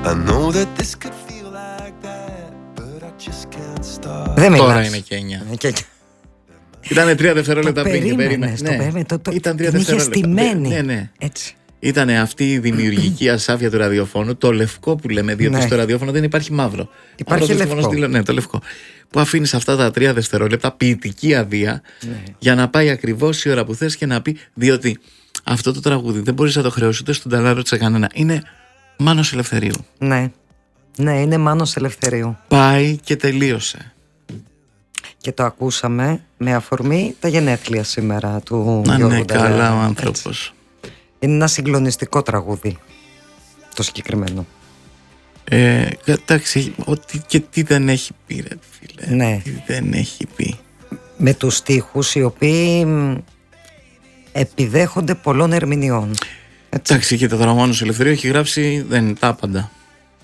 I know that this could feel like that, but I just can't stop. Δεν μιλάς. Τώρα είναι και 9. Ήτανε 3 δευτερόλεπτα πριν και περίμενε. Ήταν 3 δευτερόλεπτα. Ναι. Έτσι. Ήτανε αυτή η δημιουργική ασάφεια του ραδιοφώνου, το λευκό που λέμε, διότι στο ραδιόφωνο δεν υπάρχει μαύρο. Υπάρχει λευκό. Ναι, το λευκό. Που αφήνεις αυτά τα 3 δευτερόλεπτα ποιητική αδεία για να πάει ακριβώς η ώρα που θες και να πει, διότι αυτό το τραγούδι δεν μπορείς να το χρεώσεις ούτε στον Ταλάρο σε κανένα. Είναι Μάνος Ελευθερίου. Ναι, είναι Μάνος Ελευθερίου. Πάει και τελείωσε. Και το ακούσαμε με αφορμή τα γενέθλια σήμερα του Να Γιώργου είναι Νταλάρα. καλά ο άνθρωπος. Είναι ένα συγκλονιστικό τραγούδι το συγκεκριμένο. Εντάξει, ότι και τι δεν έχει πει, ρε φίλε. Ναι. Τι δεν έχει πει. Με τους στίχους οι οποίοι επιδέχονται πολλών ερμηνεών. Εντάξει, και το Μάνος Ελευθερίου έχει γράψει δεν τα άπαντα.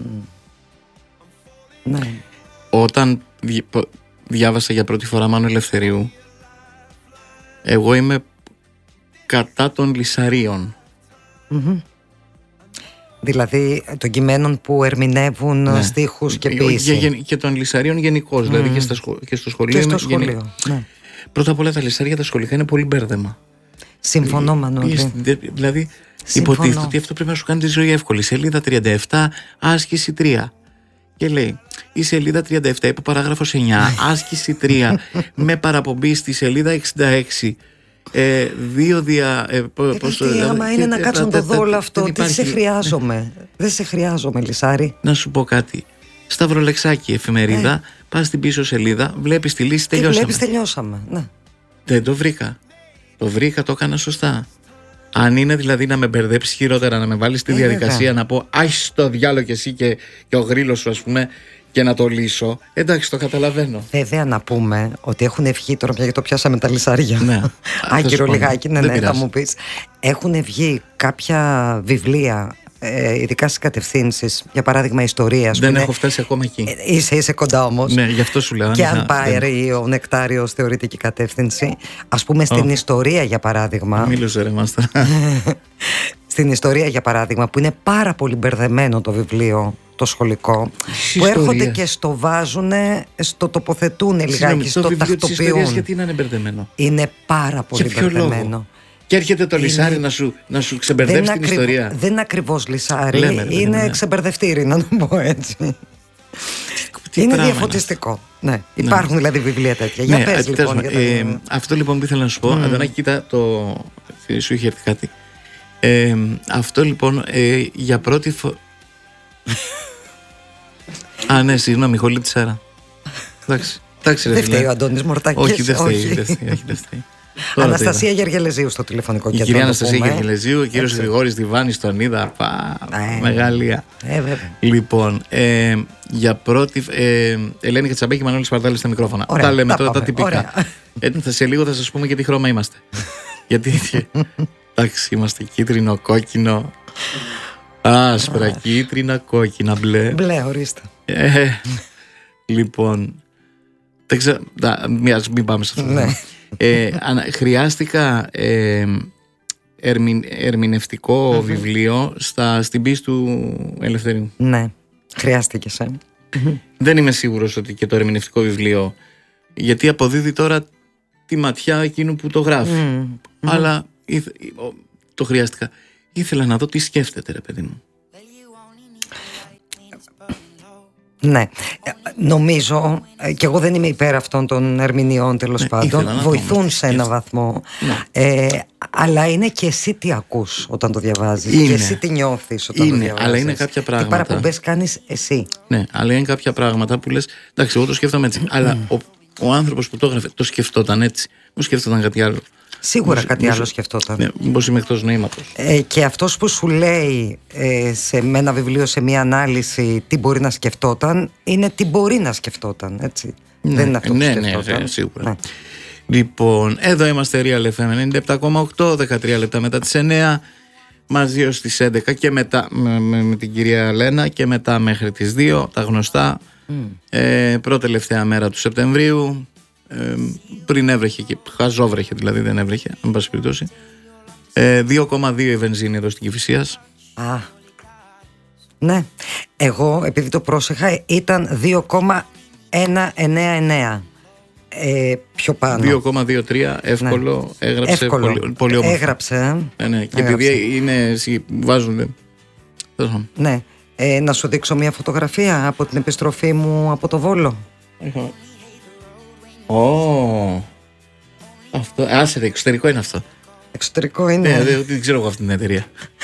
Ναι. Όταν διάβασα για πρώτη φορά Μάνο Ελευθερίου, εγώ είμαι κατά των λυσαρίων. Δηλαδή των κειμένων που ερμηνεύουν στίχους και ποίηση. Και των λυσαρίων γενικώς, δηλαδή και στο σχολείο. Και στο σχολείο. Ναι. Πρώτα απ' όλα τα λυσάρια τα σχολικά είναι πολύ μπέρδεμα. Συμφωνώ, Μανώλη. Δηλαδή υποτίθεται ότι αυτό πρέπει να σου κάνει τη ζωή εύκολη. Σελίδα 37, άσκηση 3. Και λέει, η σελίδα 37 υπό παράγραφος 9, άσκηση 3, με παραπομπή στη σελίδα 66. Άμα είναι να κάτσω να το δω όλο αυτό, δεν σε χρειάζομαι. Δεν σε χρειάζομαι, Λυσάρη. Να σου πω κάτι. Σταυρολεξάκι εφημερίδα, πας στην πίσω σελίδα, βλέπεις τη λύση, τελειώσαμε. Ναι. Δεν το βρήκα. Το βρήκα, το έκανα σωστά. Αν είναι δηλαδή να με μπερδέψει χειρότερα, να με βάλει στη διαδικασία να πω άχι το διάλογο και εσύ και ο γρίλος σου, ας πούμε, και να το λύσω, εντάξει, το καταλαβαίνω. Βέβαια να πούμε ότι έχουν βγει τώρα πια, γιατί το πιάσαμε τα λυσάρια. Ναι. Άγκυρο λιγάκι, ναι, θα μου πεις. Έχουν βγει κάποια βιβλία, ειδικά στις κατευθύνσεις, για παράδειγμα ιστορίας. Δεν έχω φτάσει ακόμα εκεί. Είσαι κοντά όμως. Ναι, γι' αυτό σου λέω. Και αν πάει ο Νεκτάριος θεωρητική κατεύθυνση, ας πούμε στην ιστορία για παράδειγμα. Μίλωσε ρε μάστα. Στην ιστορία για παράδειγμα, που είναι πάρα πολύ μπερδεμένο το βιβλίο, το σχολικό, που έρχονται και στο βάζουν, στο τοποθετούν λιγάκι, στο τακτοποιούν. Γιατί να είναι μπερδεμένο? Είναι πάρα πολύ μπερδεμένο. Και έρχεται το λυσάρι να σου ξεμπερδέψει την ιστορία. Δεν είναι ακριβώς λυσάρι, είναι ξεμπερδευτήρι, να το πω έτσι. Είναι διαφωτιστικό. Ναι. Υπάρχουν δηλαδή βιβλία τέτοια. Για πες λοιπόν. Αυτό λοιπόν που ήθελα να σου πω, Αντωνάκη, κοίτα, σου είχε έρθει κάτι. Αυτό λοιπόν για πρώτη φορά. Α, ναι, συγγνώμη, χολή τη αέρα. Εντάξει, δεν φταίει ο Αντώνης Μορτάκης. Όχι, δεν φταίει. Αναστασία Γεργελεζίου στο τηλεφωνικό κέντρο. Η κυρία Αναστασία Γεργελεζίου, ο κύριος Γρηγόρης Διβάνης τον είδα. Μεγαλεία. Λοιπόν, για πρώτη. Ελένη Κατσαμπέκη, Μανώλης Παρτάλης στα μικρόφωνα. Τα λέμε τώρα τα τυπικά. Σε λίγο θα σας πούμε και τι χρώμα είμαστε. Γιατί. Εντάξει, είμαστε κίτρινο, κόκκινο. Άσπρα, κίτρινα, κόκκινα, μπλε. Μπλε, ορίστε. Λοιπόν, δεν ξέρω, μην πάμε σε αυτό. Χρειάστηκα ερμηνευτικό βιβλίο στην πίστη του Ελευθερίου. Ναι, χρειάστηκες. Δεν είμαι σίγουρος ότι και το ερμηνευτικό βιβλίο, γιατί αποδίδει τώρα τη ματιά εκείνου που το γράφει. Αλλά το χρειάστηκα. Ήθελα να δω τι σκέφτεται, ρε παιδί μου. Ναι, νομίζω, και εγώ δεν είμαι υπέρ αυτών των ερμηνεών, τέλος πάντων, βοηθούν σε ένα βαθμό, αλλά είναι και εσύ τι ακούς όταν το διαβάζεις, και εσύ τι νιώθεις όταν το διαβάζεις. Αλλά είναι κάποια πράγματα. Τι παραπομπές κάνεις εσύ. Ναι, αλλά είναι κάποια πράγματα που λες, εντάξει, εγώ το σκέφτομαι έτσι, αλλά ο άνθρωπος που το έγραφε το σκεφτόταν έτσι, μου σκέφτονταν κάτι άλλο. Σίγουρα κάτι άλλο σκεφτόταν. Ναι, μήπως είμαι εκτός νοήματος. Και αυτός που σου λέει με ένα βιβλίο, σε μια ανάλυση, τι μπορεί να σκεφτόταν, είναι τι μπορεί να σκεφτόταν, έτσι. Δεν είναι αυτό που σκεφτόταν. Ναι, σίγουρα. Λοιπόν, εδώ είμαστε Real FM 97,8, 13 λεπτά μετά τις 9, μαζί ως τις 11 και μετά με την κυρία Λένα, και μετά μέχρι τις 2, τα γνωστά. Πρώτη τελευταία μέρα του Σεπτεμβρίου. Πριν έβρεχε και χαζόβρεχε, δηλαδή δεν έβρεχε, αν πάση περιπτώσει. 2,2 η βενζίνη εδώ στην Κηφισίας. Ναι. Εγώ, επειδή το πρόσεχα, ήταν 2,199. Πιο πάνω. 2,23, εύκολο. Ναι. Έγραψε εύκολο. Πολύ όμορφα. Έγραψε. Ναι. Και επειδή είναι, βάζουν. Ναι. Να σου δείξω μια φωτογραφία από την επιστροφή μου από το Βόλο. Αυτό, άσε, εξωτερικό είναι αυτό. Εξωτερικό είναι. Δεν ξέρω εγώ αυτή την εταιρεία.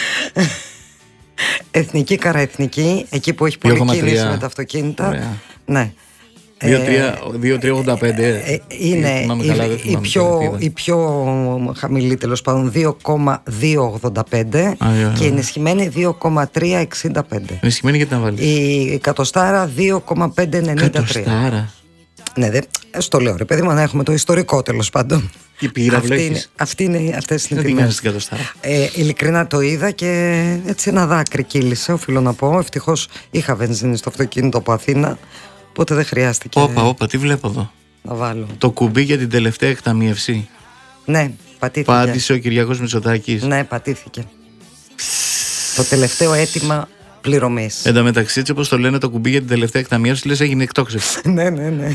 Εθνική Καραεθνική, εκεί που έχει πολλή κίνηση με τα αυτοκίνητα. Ωραία. Ναι. 2,385 είναι η πιο χαμηλή, τέλος πάντων, 2,285 και η ενισχυμένη 2,365. Ενισχυμένη γιατί να βάλεις? Η εκατοστάρα 2,593. Εκατοστάρα. Ναι, στο λέω ρε παιδί μου, να έχουμε το ιστορικό, τέλος πάντων. Η πύραυλο έχεις? Αυτές είναι οι τιμές. Ειλικρινά το είδα και έτσι ένα δάκρυ κύλησε, οφείλω να πω. Ευτυχώς είχα βενζίνη στο αυτοκίνητο από Αθήνα, οπότε δεν χρειάστηκε. Όπα, τι βλέπω εδώ? Να βάλω το κουμπί για την τελευταία εκταμίευση. Ναι, πατήθηκε. Πάτησε ο Κυριάκος Μητσοτάκης. Ναι, πατήθηκε. Το τελευταίο αίτημα πληρωμής. Εν τω μεταξύ, έτσι όπως το λένε, το κουμπί για την τελευταία εκταμίευση, λες έγινε εκτόξευση. Ναι.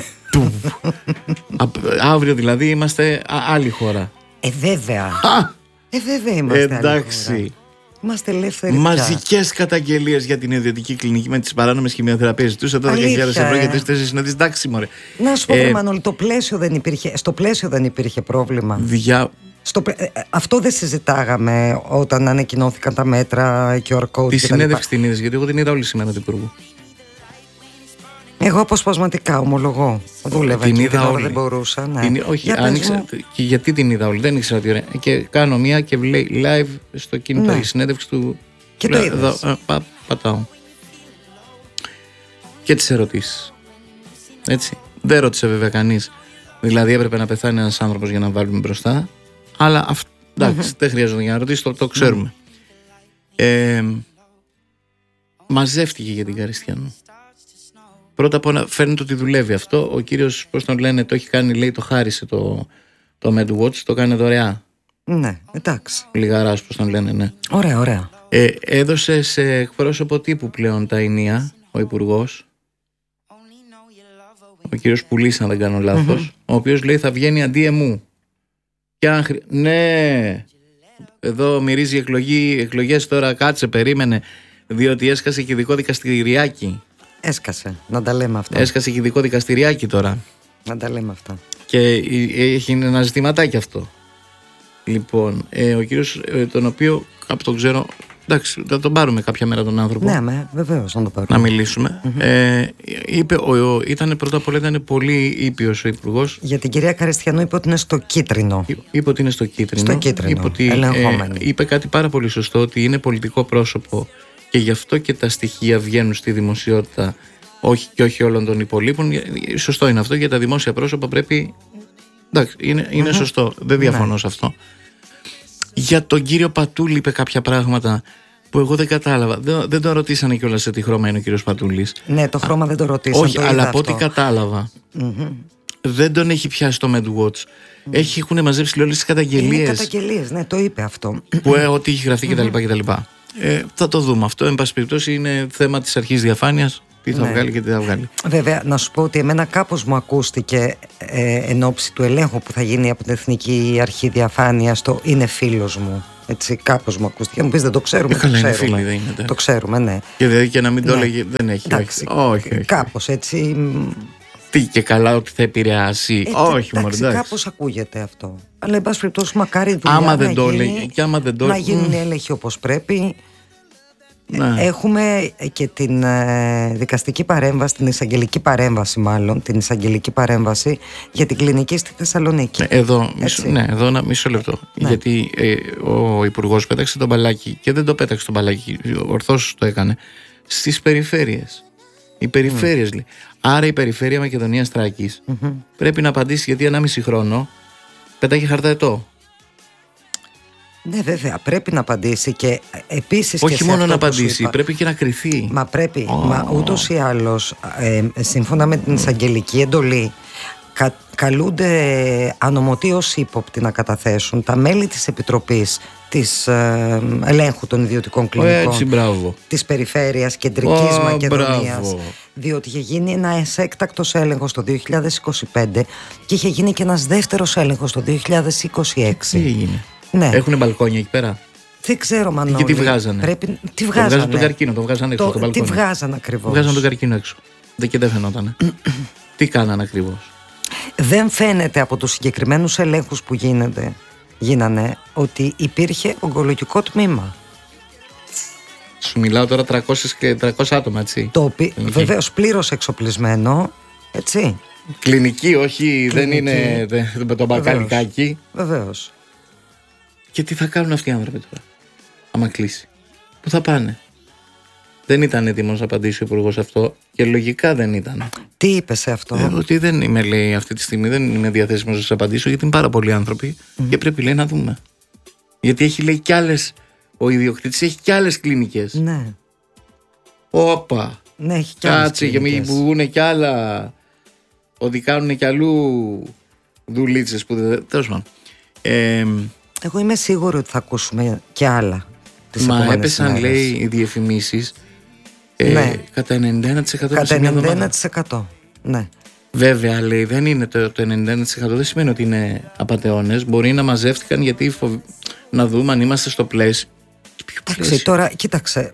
Αύριο δηλαδή είμαστε άλλη χώρα. Βέβαια. Βέβαια είμαστε. Εντάξει. Άλλη χώρα. Είμαστε ελεύθεροι. Μαζικές καταγγελίες για την ιδιωτική κλινική με τις παράνομες χημειοθεραπείες. Ζητούσε 12.000 ευρώ για 3-4 συναντήσεις. Εντάξει, μωρέ. Να σου πω, Μανώλη, στο πλαίσιο δεν υπήρχε πρόβλημα. Αυτό δεν συζητάγαμε όταν ανακοινώθηκαν τα μέτρα, QR code. Τη συνέντευξη την είδες? Γιατί εγώ την είδα όλη σήμερα του Υπουργού. Εγώ αποσπασματικά, ομολογώ. Δούλευα την και είδα όλη. Δεν μπορούσα. Ναι. Όχι, άνοιξα. Και γιατί την είδα όλη? Δεν ήξερα τι ωραία. Και κάνω μία και λέει live στο κινητό η συνέντευξη του. Και το είδες. Πατάω. Και τις ερωτήσεις. Έτσι. Δεν ρώτησε βέβαια κανείς. Δηλαδή έπρεπε να πεθάνει ένας άνθρωπος για να βάλουμε μπροστά. Αλλά εντάξει, δεν χρειάζεται για να ρωτήσει, το ξέρουμε. Μαζεύτηκε για την Καριστιανού. Πρώτα απ' όλα φαίνεται ότι δουλεύει αυτό. Ο κύριος, πώς τον λένε, το έχει κάνει, λέει, το χάρισε το MedWatch, το κάνει δωρεά. Ναι, εντάξει. Λιγαράς, πώς τον λένε, ναι. Ωραία. Έδωσε σε εκπρόσωπο τύπου πλέον τα ενία, ο Υπουργός, ο κύριος Πουλής, αν δεν κάνω λάθος, ο οποίος λέει θα βγαίνει αντί εμού. Ναι, εδώ μυρίζει εκλογές τώρα, κάτσε, περίμενε, διότι έσκασε και ειδικό δικαστηριάκι. Έσκασε, να τα λέμε αυτά. Έσκασε και ειδικό δικαστηριάκι τώρα. Να τα λέμε αυτά. Και έχει ένα ζητηματάκι αυτό. Λοιπόν, ο κύριος, τον οποίο από τον ξέρω, εντάξει, θα τον πάρουμε κάποια μέρα τον άνθρωπο. Ναι, βεβαίως να τον πάρουμε. Να μιλήσουμε. Είπε, ήταν πρώτα απ' όλα ήταν πολύ ήπιος ο Υπουργός. Για την κυρία Καριστιανού είπε ότι είναι στο κίτρινο. Είπε ότι είναι στο κίτρινο. Στο κίτρινο, είπε κάτι πάρα πολύ σωστό, ότι είναι πολιτικό πρόσωπο και γι' αυτό και τα στοιχεία βγαίνουν στη δημοσιότητα, όχι όλων των υπολείπων. Σωστό είναι αυτό, για τα δημόσια πρόσωπα πρέπει. Εντάξει, είναι σωστό, δεν διαφωνώ σε αυτό. Για τον κύριο Πατούλη είπε κάποια πράγματα που εγώ δεν κατάλαβα. Δεν το ρωτήσανε κιόλας σε τι χρώμα είναι ο κύριος Πατούλης. Ναι, το χρώμα δεν το ρωτήσανε. Όχι, αλλά από ό,τι κατάλαβα, δεν τον έχει πιάσει το MedWatch. Έχουν μαζέψει όλες τις καταγγελίες. Είναι καταγγελίες, ναι, το είπε αυτό. Που ό,τι έχει γραφτεί κτλ. Θα το δούμε αυτό. Εν πάση περιπτώσει, είναι θέμα της αρχής διαφάνειας. Τι θα βγάλει και τι θα βγάλει. Βέβαια, να σου πω ότι εμένα κάπως μου ακούστηκε εν ώψη του ελέγχου που θα γίνει από την Εθνική Αρχή Διαφάνειας, το είναι φίλος μου. Έτσι, κάπως μου ακούστηκε. Μου πεις δεν το ξέρουμε. Είναι φίλοι, δεν είναι. Το ξέρουμε, ναι. Και δηλαδή και να μην το έλεγε, δεν έχει. Όχι. Κάπως έτσι. Τι και καλά ότι θα επηρεάσει. Όχι, μόνο εντάξει. Κάπως ακούγεται αυτό. Αλλά εν πάση περιπτώσει, μακάρι δουλειά. Άμα δεν το έλεγε και άμα δεν το να γίνουν έλεγχοι όπως πρέπει. Ναι. Έχουμε και την δικαστική παρέμβαση, την εισαγγελική παρέμβαση μάλλον, την εισαγγελική παρέμβαση για την κλινική στη Θεσσαλονίκη. Εδώ ένα μισό λεπτό. Ναι. Γιατί ο Υπουργός πέταξε τον μπαλάκι και δεν το πέταξε τον μπαλάκι, ορθώς το έκανε, στις περιφέρειες. Οι περιφέρειες λέει. Άρα η περιφέρεια Μακεδονίας Θράκης πρέπει να απαντήσει, γιατί 1,5 χρόνο πέταγε χαρταετό. Ναι, βέβαια, πρέπει να απαντήσει και επίσης. Όχι και μόνο να απαντήσει, πρέπει και να κριθεί. Μα πρέπει, ούτως ή άλλως, σύμφωνα με την εισαγγελική εντολή, καλούνται ανομωτίως ύποπτοι να καταθέσουν τα μέλη της Επιτροπής της ελέγχου των ιδιωτικών κλινικών της περιφέρειας Κεντρικής Μακεδονίας, διότι είχε γίνει ένας έκτακτος έλεγχος το 2025 και είχε γίνει και ένας δεύτερος έλεγχος το 2026. Τι έγινε? Ναι. Έχουνε μπαλκόνια εκεί πέρα? Δεν ξέρω, Μανώλη. Και τι βγάζανε? Τι βγάζανε? Τον καρκίνο, τον βγάζανε έξω το μπαλκόνι. Τι βγάζανε ακριβώς? Βγάζανε τον καρκίνο έξω. Δεν φαινότανε. Τι κάνανε ακριβώς? Δεν φαίνεται από τους συγκεκριμένους ελέγχους που γίνανε ότι υπήρχε ογκολογικό τμήμα. Σου μιλάω τώρα 300 άτομα, έτσι. Το οποίο βεβαίως πλήρως εξοπλισμένο, έτσι. Κλινική, όχι, δεν είναι το μπακαλικάκι. Βεβαίως. Και τι θα κάνουν αυτοί οι άνθρωποι τώρα, άμα κλείσει? Πού θα πάνε? Δεν ήταν έτοιμος να απαντήσει ο υπουργός αυτό και λογικά δεν ήταν. Τι είπε σε αυτό? Ότι δεν είμαι, λέει, αυτή τη στιγμή δεν είμαι διαθέσιμος να σας απαντήσω, γιατί είναι πάρα πολλοί άνθρωποι και πρέπει, λέει, να δούμε. Γιατί έχει, λέει, κι άλλες, ο ιδιοκτήτης έχει κι άλλες κλινικές. Ναι. Όπα. Ναι, έχει κι άλλες. Κάτσε, για μην βγουν κι άλλα. Ότι κάνουν κι αλλού δουλίτσες που δεν. Τέλος πάντων. Εγώ είμαι σίγουρη ότι θα ακούσουμε κι άλλα. Μα έπεσαν, λέει, οι διαφημίσεις κατά 91%. Κατά 91%. Ναι. Βέβαια, λέει, δεν είναι το 91%, δεν σημαίνει ότι είναι απατεώνες. Μπορεί να μαζεύτηκαν γιατί να δούμε αν είμαστε στο πλαίσιο. Εντάξει, τώρα, κοίταξε.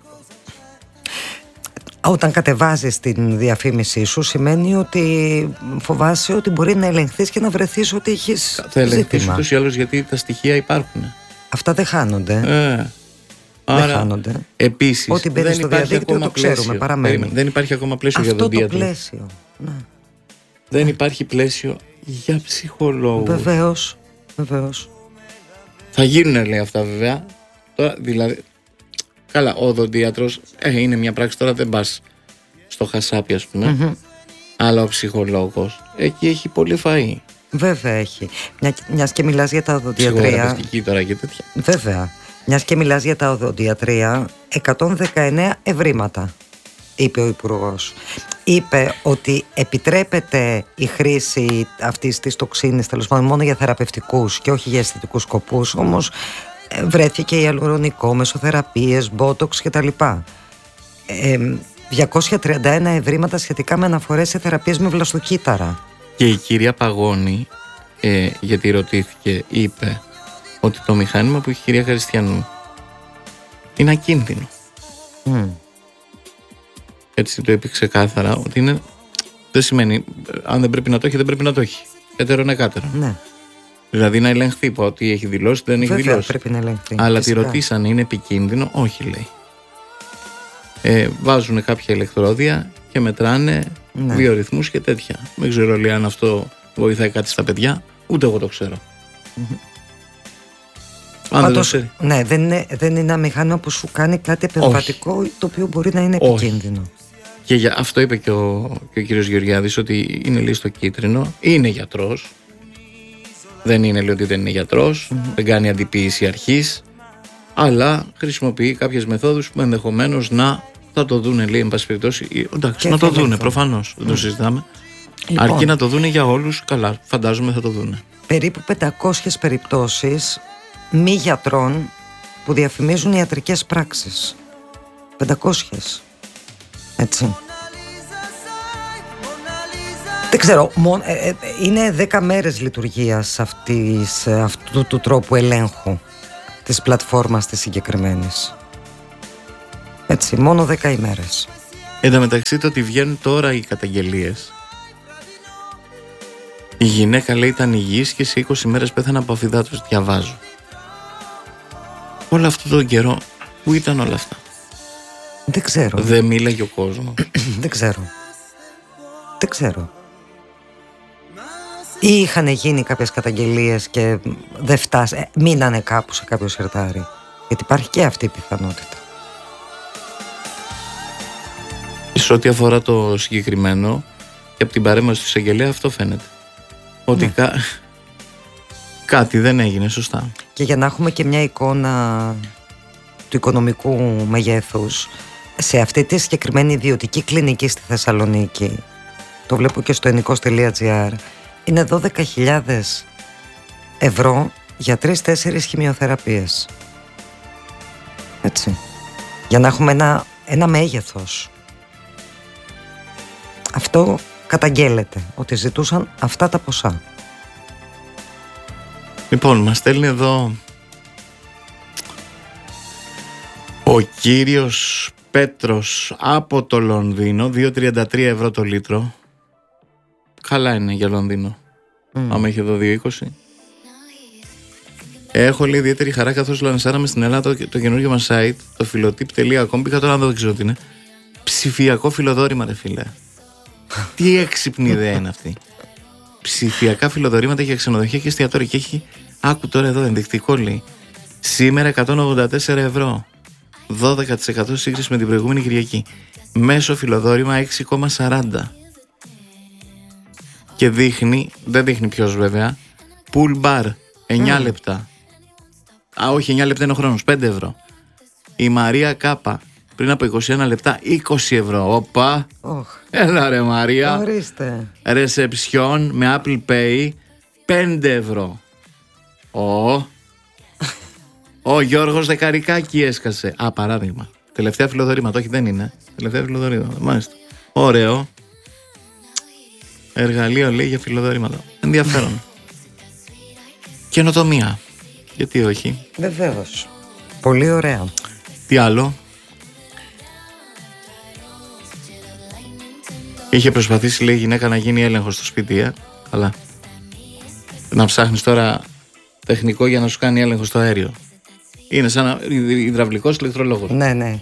Όταν κατεβάζεις την διαφήμιση σου, σημαίνει ότι φοβάσαι ότι μπορεί να ελεγχθείς και να βρεθείς ότι έχεις θα ελεγχθείς ούτως ή άλλως, γιατί τα στοιχεία υπάρχουν. Αυτά δεν χάνονται. Άρα, δεν χάνονται. Επίσης, ό,τι μπαίνει στο διαδίκτυο το ξέρουμε, παραμένει. Δεν υπάρχει ακόμα πλαίσιο για τον διάτρο. Πλαίσιο. Ναι. Δεν υπάρχει πλαίσιο για ψυχολόγους. Βεβαίως. Θα γίνουν, λέει, αυτά βέβαια. Τώρα, δηλαδή, καλά, ο οδοντίατρος είναι μια πράξη, τώρα δεν πας στο χασάπι, ας πούμε. Αλλά ο ψυχολόγος εκεί έχει πολύ φαΐ. Βέβαια έχει. Μιας και μιλάς για τα οδοντιατρία. Ψυχοθεραπευτική τώρα και τέτοια. Βέβαια. Μιας και μιλάς για τα οδοντιατρία, 119 ευρήματα, είπε ο Υπουργός. Είπε ότι επιτρέπεται η χρήση αυτής της τοξίνης, τέλος πάντων, μόνο για θεραπευτικούς και όχι για αισθητικούς σκοπούς. Όμως βρέθηκε και ιαλουρονικό, μεσοθεραπείες, μπότοξ κτλ. 231 ευρήματα σχετικά με αναφορές σε θεραπείες με βλαστοκύτταρα. Και η κυρία Παγώνη, γιατί ρωτήθηκε, είπε ότι το μηχάνημα που έχει η κυρία Χριστιανού είναι ακίνδυνο. Έτσι το είπε ξεκάθαρα, ότι είναι, δεν σημαίνει αν δεν πρέπει να το έχει, δεν πρέπει να το έχει. Έτερο είναι κάτερο. Ναι. Δηλαδή να ελεγχθεί ότι έχει δηλώσει, δεν έχει δηλώσει. Πρέπει να ελεγχθεί. Αλλά τη ρωτήσανε, είναι επικίνδυνο? Όχι, λέει. Βάζουν κάποια ηλεκτρόδια και μετράνε βιορυθμούς και τέτοια. Δεν ξέρω, λέει, αν αυτό βοηθάει κάτι στα παιδιά, ούτε εγώ το ξέρω. Πάντως, ναι, δεν είναι ένα μηχάνημα που σου κάνει κάτι επεμβατικό, το οποίο μπορεί να είναι επικίνδυνο. Και για αυτό είπε και ο κύριος Γεωργιάδης, ότι είναι, λέει, στο κίτρινο, είναι γιατρός. Δεν είναι, λέει, ότι δεν είναι γιατρός, δεν κάνει αντιποίηση αρχής, αλλά χρησιμοποιεί κάποιες μεθόδους που ενδεχομένως θα το δούνε, λέει, εν πάση περιπτώσει. Εντάξει, να το δούνε, προφανώς, δεν το συζητάμε. Λοιπόν, αρκεί να το δούνε για όλους, καλά, φαντάζομαι θα το δούνε. Περίπου 500 περιπτώσεις μη γιατρών που διαφημίζουν ιατρικές πράξεις. 500. Έτσι. Δεν ξέρω, είναι 10 μέρες λειτουργίας αυτού του τρόπου ελέγχου της πλατφόρμας της συγκεκριμένης. Έτσι, μόνο 10 ημέρες. Εν τω μεταξύ, το ότι βγαίνουν τώρα οι καταγγελίες, η γυναίκα, λέει, ήταν υγιής και σε 20 μέρες πέθανε από αφυδάτωση, διαβάζω. Όλο αυτόν τον καιρό, πού ήταν όλα αυτά? Δεν ξέρω. Δεν μίλαγε ο κόσμος. Δεν ξέρω. Ή είχαν γίνει κάποιες καταγγελίες και δεν μείνανε κάπου σε κάποιο σερτάρι. Γιατί υπάρχει και αυτή η πιθανότητα. Σε ό,τι αφορά το συγκεκριμένο, και από την παρέμβαση του εισαγγελέα αυτό φαίνεται. Ότι κάτι δεν έγινε σωστά. Και για να έχουμε και μια εικόνα του οικονομικού μεγέθους, σε αυτή τη συγκεκριμένη ιδιωτική κλινική στη Θεσσαλονίκη, το βλέπω και στο ennikos.gr, είναι 12.000 ευρώ για 3-4 χημειοθεραπείες. Έτσι. Για να έχουμε ένα μέγεθος. Αυτό καταγγέλλεται, ότι ζητούσαν αυτά τα ποσά. Λοιπόν, μας στέλνει εδώ ο κύριος Πέτρος από το Λονδίνο, 2,33 ευρώ το λίτρο. Καλά είναι για Λονδίνο. Άμα είχε εδώ 2,20. Έχω, λέει, ιδιαίτερη χαρά καθώς λανσάραμε στην Ελλάδα το καινούργιο μας site, το philotip.com. Πήγα τώρα να δεν ξέρω τι είναι. Ψηφιακό φιλοδόρημα, ρε φίλε. Τι έξυπνη ιδέα είναι αυτή. Ψηφιακά φιλοδορήματα για ξενοδοχεία και εστιατόρια. Και έχει, άκου τώρα εδώ, ενδεικτικό λέει. Σήμερα 184 ευρώ. 12% σύγκριση με την προηγούμενη Κυριακή. Μέσο φιλοδόρημα 6,40. Και δείχνει, δεν δείχνει ποιος βέβαια, pool bar 9 λεπτά. Α, όχι, 9 λεπτά είναι ο χρόνος, 5 ευρώ. Η Μαρία Κάπα πριν από 21 λεπτά 20 ευρώ. Όπα. Έλα ρε Μαρία. Ορίστε. Ρεσεψιόν με Apple Pay 5 ευρώ. Ο Γιώργος Δεκαρικάκη έσκασε. Α, παράδειγμα. Τελευταία φιλοδορήματα. Όχι, δεν είναι. Τελευταία φιλοδορήματα. Μάλιστα. Ωραίο. Εργαλείο, λέει, για φιλοδορήματα. Ενδιαφέρον. Καινοτομία. Γιατί όχι. Βεβαίως. Πολύ ωραία. Τι άλλο. Είχε προσπαθήσει, λέει, η γυναίκα να γίνει έλεγχος στο σπίτι. Αλλά να ψάχνεις τώρα τεχνικό για να σου κάνει έλεγχο στο αέριο. Είναι σαν υδραυλικός ηλεκτρολόγος. Ναι.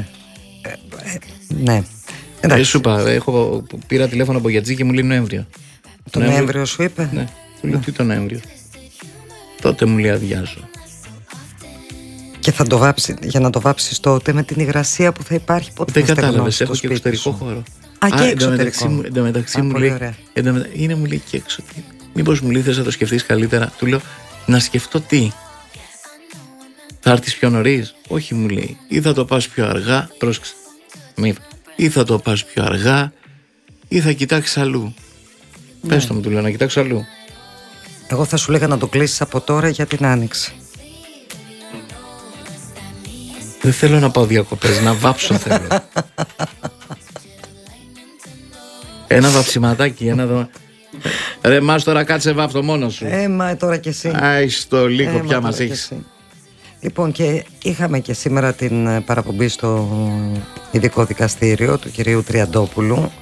Σου είπα, πήρα τηλέφωνο από γιατζή και μου λέει Νοέμβριο. Το Νοέμβριο σου είπε? Ναι, του λέω τι το Νοέμβριο. Τότε μου λέει αδειάζω. Και θα το βάψει, για να το βάψεις τότε με την υγρασία που θα υπάρχει, πότε δεν θα κατάλαβες, έχω και εξωτερικό χώρο. Και εξωτερικό. Εν τω μεταξύ μου λέει, είναι μου λέει και έξω. Μήπως μου λέει θες να το σκεφτείς καλύτερα? Του λέω να σκεφτώ τι? Θα έρθεις πιο νωρίς? Όχι, μου λέει, ή θα το πας πιο αργά. Πρόσεξε. Ή θα το πας πιο αργά ή θα κοιτάξεις αλλού. Πες το μου, του λέω, να κοιτάξω αλλού. Εγώ θα σου λέγα να το κλείσεις από τώρα για την Άνοιξη. Δεν θέλω να πάω διακοπές, να βάψω θέλω. Ένα βαψιματάκι, Ρε μας τώρα κάτσε βάφτο μόνος σου. Μα τώρα κι εσύ. Στο λίγο πια μας έχεις. Λοιπόν, και είχαμε και σήμερα την παραπομπή στο ειδικό δικαστήριο του κυρίου Τριαντόπουλου.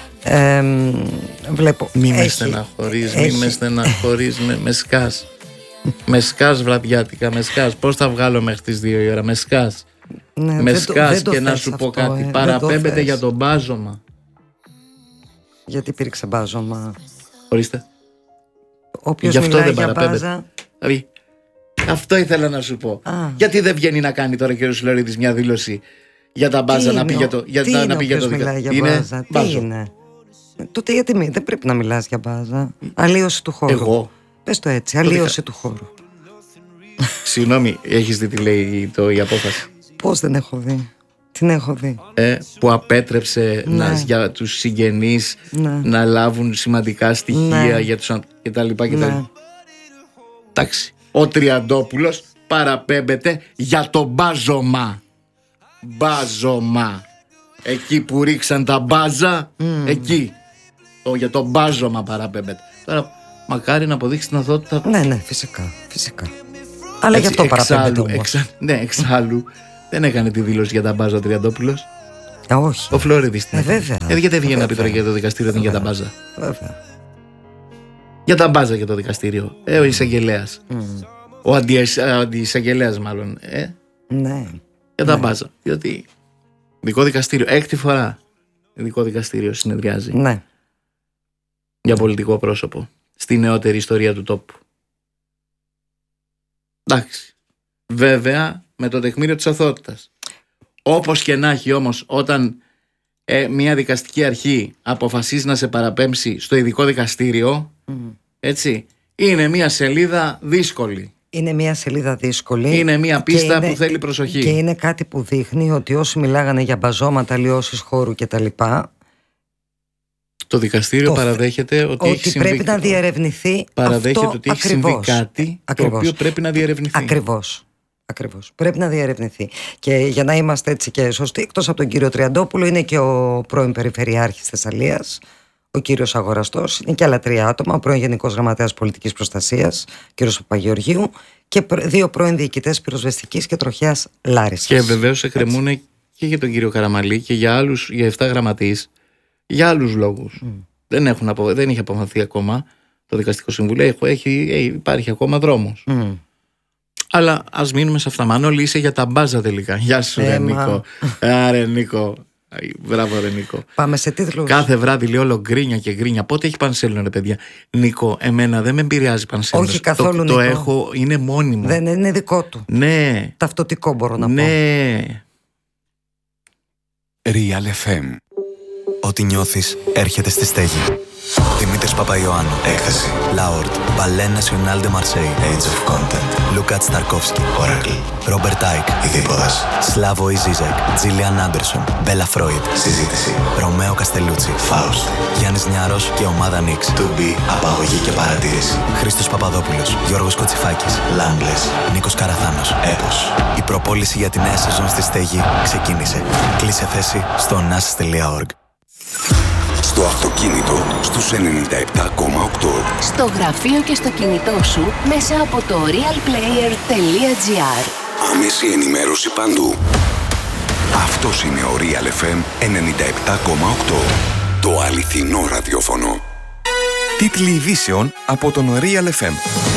Βλέπω. Μη με στεναχωρείς, με σκάς. Με σκάς βραδιάτικα, με σκάς. Πώς θα βγάλω μέχρι τις 2 η ώρα? Με σκάς. Με σκάς και να σου πω κάτι. Παραπέμπεται για τον μπάζωμα. Γιατί υπήρξε μπάζωμα? Ορίστε. Όποιος μιλάει για μπάζα. Δηλαδή, αυτό ήθελα να σου πω. Γιατί δεν βγαίνει να κάνει τώρα ο κ. Σιλωρίδης μια δήλωση για τα μπάζα, να πει για το δικαστήριο? Τι είναι? Τότε γιατί δεν πρέπει να μιλάς για μπάζα? Αλλίωση του χώρου. Εγώ. Πες το έτσι, αλλίωση του χώρου. Συγγνώμη, έχεις δει τι λέει η απόφαση? Πώς δεν έχω δει? Την έχω δει. Που απέτρεψε για τους συγγενείς να λάβουν σημαντικά στοιχεία για τους κτλ. Εντάξει. Ο Τριαντόπουλος παραπέμπεται για το μπάζωμα. Μπάζωμα. Εκεί που ρίξαν τα μπάζα, εκεί. Για το μπάζωμα παραπέμπεται. Τώρα μακάρι να αποδείξει την αθωότητα. Ναι, φυσικά. Αλλά γι' αυτό παραπέμπεται όμως. Εξάλλου δεν έκανε τη δήλωση για τα μπάζα ο Τριαντόπουλος. Όχι. Ο Φλόριδης. Βέβαια. Γιατί δεν βγαίνει να πει τώρα για το δικαστήριο, δεν για τα μπάζα? Βέβαια. Για τα μπάζα για το δικαστήριο. Ο εισαγγελέας. Ο αντιεισαγγελέας μάλλον. Ναι. Για τα μπάζα. Διότι ειδικό δικαστήριο, 6η φορά ειδικό δικαστήριο συνεδριάζει. Ναι. Για πολιτικό πρόσωπο. Στη νεότερη ιστορία του τόπου. Εντάξει. Βέβαια με το τεκμήριο της αθωότητας. Όπως και να έχει όμως, όταν μια δικαστική αρχή αποφασίζει να σε παραπέμψει στο ειδικό δικαστήριο, έτσι, είναι μια σελίδα δύσκολη. Είναι μια σελίδα δύσκολη. Είναι μια πίστα που θέλει προσοχή. Και είναι κάτι που δείχνει ότι όσοι μιλάγανε για μπαζώματα, αλλοιώσεις χώρου κτλ., Το δικαστήριο παραδέχεται ότι πρέπει να διερευνηθεί. Παραδέχεται ότι έχει συμβεί κάτι το οποίο πρέπει να διερευνηθεί. Ακριβώς. Πρέπει να διερευνηθεί. Και για να είμαστε έτσι και σωστοί, εκτός από τον κύριο Τριαντόπουλο, είναι και ο πρώην Περιφερειάρχης Θεσσαλίας, ο κύριος Αγοραστός, είναι και άλλα 3 άτομα, ο πρώην Γενικός Γραμματέας Πολιτικής Προστασίας, ο κύριος Παπαγεωργίου, και 2 πρώην διοικητές πυροσβεστικής και τροχέας Λάρισσας. Και βεβαίως εκκρεμούν και για τον κύριο Καραμαλή και για 7 γραμματείς, για άλλους λόγους. Δεν είχε αποφανθεί ακόμα το Δικαστικό Συμβούλιο, υπάρχει ακόμα δρόμος. Αλλά ας μείνουμε σε αυτά. Μανώλη, είσαι για τα μπάζα τελικά. Γεια σου, Νίκο. Άρε, Νίκο. Μπράβο, ρε Νίκο. Πάμε σε τίτλους. Κάθε βράδυ λέω όλο γκρίνια και γκρίνια. Πότε έχει Πανσέλινο, ρε παιδιά? Νίκο, εμένα δεν με επηρεάζει Πανσέλινο. Όχι καθόλου, Νίκο. Το έχω, είναι μόνιμο. Δεν είναι δικό του. Ναι. Ταυτοτικό μπορώ να πω. Ναι. Real FM. Ό,τι νιώθεις έρχεται στη στέγη. Δημήτρης Παπαϊωάννου. Έκθεση. Λάορτ. Ballet National de Marseille. Age of Content. Λουκάτ Σταρκόφσκι. Oracle. Ρόμπερτ Άικ. Ειδίποδας. Σλάβο Ιζίζεκ. Τζίλιαν Άντερσον. Μπέλα Φρόιντ. Συζήτηση. Ρωμαίο Καστελούτσι. Φάουστ. Γιάννης Νιάρος και ομάδα Νίξ. To be. Απαγωγή και παρατήρηση. Χρήστος Παπαδόπουλος. Γιώργος Κοτσιφάκης. Λάμπλες. Νίκος Καραθάνος. Έπος. Η προπόληση για τη νέα σεζόν στη στέγη ξεκίνησε. Κλείσε θέση στο onassis.org. Στο αυτοκίνητο στους 97,8. Στο γραφείο και στο κινητό σου μέσα από το realplayer.gr. Άμεση ενημέρωση παντού. Αυτός είναι ο Real FM 97,8. Το αληθινό ραδιόφωνο. Τίτλοι ειδήσεων από τον Real FM.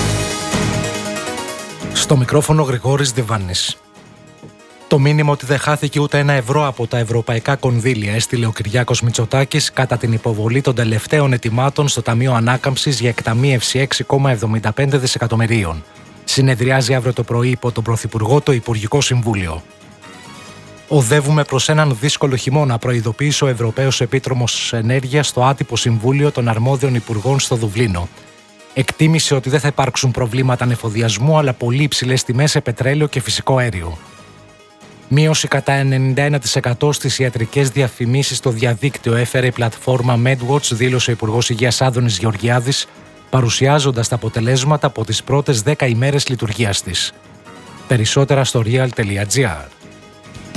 Στο μικρόφωνο Γρηγόρης Διβάνης. Το μήνυμα ότι δεν χάθηκε ούτε ένα ευρώ από τα ευρωπαϊκά κονδύλια έστειλε ο Κυριάκος Μητσοτάκης κατά την υποβολή των τελευταίων ετοιμάτων στο Ταμείο Ανάκαμψης για εκταμείευση 6,75 δισεκατομμυρίων. Συνεδριάζει αύριο το πρωί υπό τον Πρωθυπουργό το Υπουργικό Συμβούλιο. Οδεύουμε προς έναν δύσκολο χειμώνα, προειδοποίησε ο Ευρωπαίος Επίτροπος Ενέργειας στο άτυπο Συμβούλιο των Αρμόδιων Υπουργών στο Δουβλίνο. Εκτίμησε ότι δεν θα υπάρξουν προβλήματα ανεφοδιασμού, αλλά πολύ υψηλές τιμές σε πετρέλαιο και φυσικό αέριο. Μείωση κατά 91% στις ιατρικές διαφημίσεις στο διαδίκτυο έφερε η πλατφόρμα MedWatch, δήλωσε ο Υπουργός Υγείας Άδωνης Γεωργιάδης, παρουσιάζοντας τα αποτελέσματα από τις πρώτες 10 ημέρες λειτουργίας της. Περισσότερα στο real.gr.